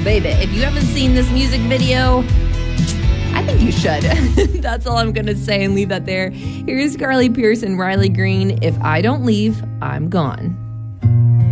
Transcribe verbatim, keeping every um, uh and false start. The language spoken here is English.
baby. If you haven't seen this music video, I think you should. That's all I'm going to say and leave that there. Here's Carly Pearce and Riley Green. If I don't leave, I'm gone.